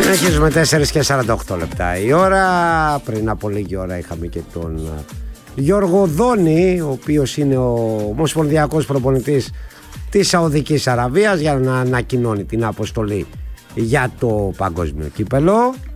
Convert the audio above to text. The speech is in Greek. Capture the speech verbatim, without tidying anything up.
Συνεχίζουμε τέσσερα και σαράντα οκτώ λεπτά η ώρα. Πριν από λίγη ώρα είχαμε και τον Γιώργο Δόνη, ο οποίος είναι ο ομοσπονδιακός προπονητής της Σαουδικής Αραβίας, για να ανακοινώνει την αποστολή για το παγκόσμιο κύπελο.